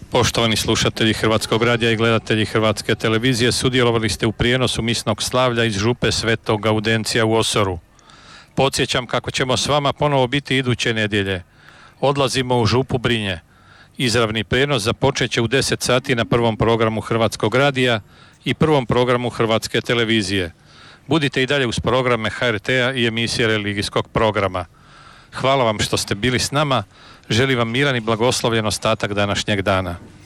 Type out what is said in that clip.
Poštovani slušatelji Hrvatskog radija i gledatelji Hrvatske televizije, sudjelovali ste u prijenosu misnog slavlja iz župe Svetog Gaudencija u Osoru. Podsjećam kako ćemo s vama ponovo biti iduće nedjelje. Odlazimo u župu Brinje. Izravni prijenos započet će u 10 sati na prvom programu Hrvatskog radija i prvom programu Hrvatske televizije. Budite i dalje uz programe HRT-a i emisije religijskog programa. Hvala vam što ste bili s nama. Želim vam miran i blagoslovljen ostatak današnjeg dana.